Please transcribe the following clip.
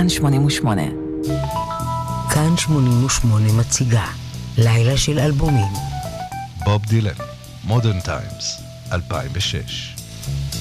כאן 88. כאן 88 מציגה לילה של אלבומים. בוב דילן, Modern Times, 2006.